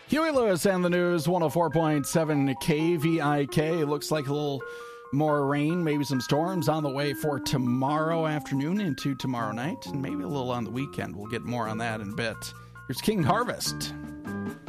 Huey Lewis and the News, 104.7 KVIK. It looks like a little more rain, maybe some storms on the way for tomorrow afternoon into tomorrow night, and maybe a little on the weekend. We'll get more on that in a bit. Here's King Harvest.